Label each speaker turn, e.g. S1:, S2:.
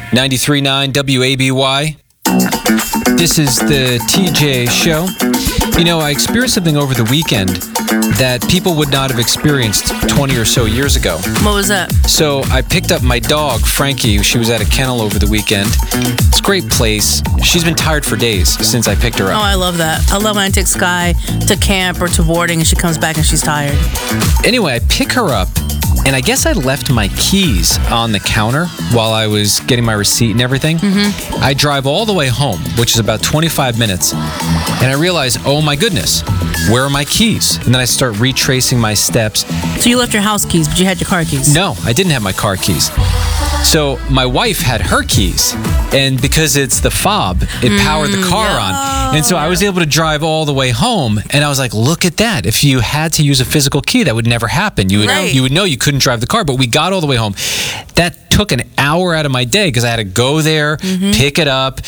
S1: 93.9 WABY. This is the TJ Show. You know, I experienced something over the weekend that people would not have experienced 20 or so years ago.
S2: What was that?
S1: So I picked up my dog, Frankie. She was at a kennel over the weekend. It's a great place. She's been tired for days since I picked her
S2: Oh,
S1: up.
S2: I love that. I love when I take Sky to camp or to boarding and she comes back and she's tired.
S1: Anyway, I pick her up, and I guess I left my keys on the counter while I was getting my receipt and everything. I drive all the way home, which is about 25 minutes, and I realize, oh my goodness, where are my keys? And then I start retracing my steps.
S2: So you left your house keys, but you had your car keys.
S1: No, I didn't have my car keys. So my wife had her keys, and because it's the fob, it powered the car on. And so I was able to drive all the way home, and I was like, look at that. If you had to use a physical key, that would never happen. You would,
S2: Right.
S1: you would know you couldn't drive the car, but we got all the way home. That took an hour out of my day because I had to go there, pick it up,